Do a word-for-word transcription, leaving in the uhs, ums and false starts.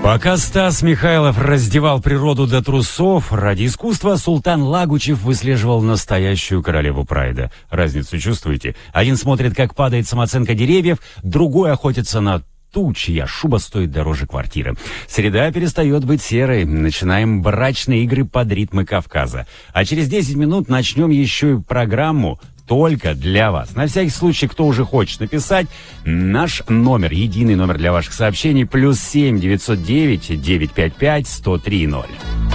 Пока Стас Михайлов раздевал природу до трусов, ради искусства Султан Лагучев выслеживал настоящую королеву прайда. Разницу чувствуете? Один смотрит, как падает самооценка деревьев, другой охотится на ту, чья шуба стоит дороже квартиры. Среда перестает быть серой. Начинаем брачные игры под ритмы Кавказа. А через десять минут начнем еще и программу только для вас. На всякий случай, кто уже хочет написать, наш номер, единый номер для ваших сообщений, плюс семь девятьсот девять девятьсот пятьдесят пять сто три ноль.